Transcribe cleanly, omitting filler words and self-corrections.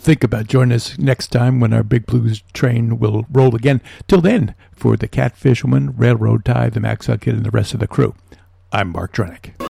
think about joining us next time when our Big Blues train will roll again. Till then, for the Catfisherman, Railroad Tie, the Maxwell Kid, and the rest of the crew, I'm Mark Drenick.